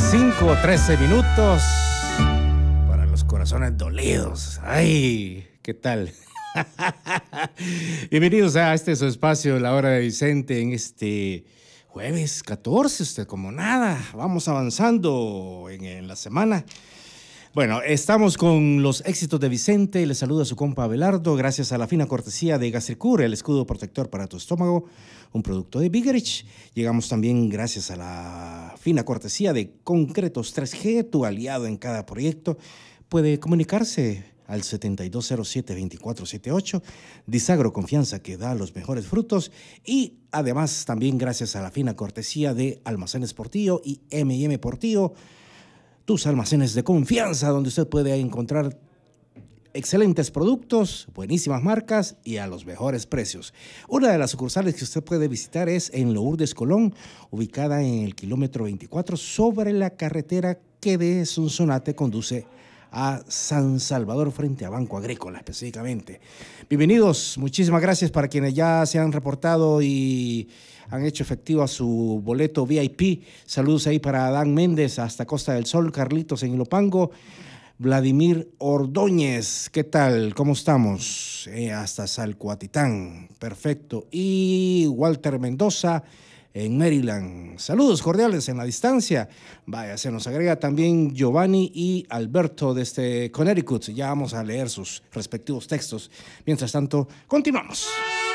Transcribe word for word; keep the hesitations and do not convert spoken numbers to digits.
cinco, trece minutos para los corazones dolidos. Ay, ¿qué tal? Bienvenidos a este su espacio, La Hora de Vicente, en este jueves catorce, usted como nada. Vamos avanzando en, en la semana. Bueno, estamos con los éxitos de Vicente. Les saluda su compa Abelardo, gracias a la fina cortesía de Gastricure, el escudo protector para tu estómago, un producto de Bigerich. Llegamos también gracias a la fina cortesía de Concretos tres G, tu aliado en cada proyecto. Puede comunicarse al setenta y dos cero siete, veinticuatro setenta y ocho, Disagro, confianza que da los mejores frutos. Y además también gracias a la fina cortesía de Almacenes Portillo y eme y eme Portillo, tus almacenes de confianza, donde usted puede encontrar excelentes productos, buenísimas marcas y a los mejores precios. Una de las sucursales que usted puede visitar es en Lourdes, Colón, ubicada en el kilómetro veinticuatro, sobre la carretera que de Sonsonate conduce a San Salvador, frente a Banco Agrícola específicamente. Bienvenidos, muchísimas gracias para quienes ya se han reportado y han hecho efectivo a su boleto V I P. Saludos ahí para Adán Méndez hasta Costa del Sol, Carlitos en Ilopango, Vladimir Ordóñez, ¿qué tal? ¿Cómo estamos? Eh, hasta Salcuatitán, perfecto. Y Walter Mendoza en Maryland. Saludos cordiales en la distancia. Vaya, se nos agrega también Giovanni y Alberto desde Connecticut. Ya vamos a leer sus respectivos textos. Mientras tanto, continuamos.